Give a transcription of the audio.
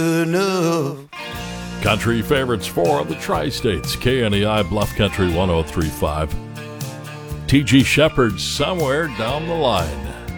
enough. Country favorites for the Tri-States, KNEI Bluff Country 103.5. T.G. Shepherd, Somewhere Down the Line.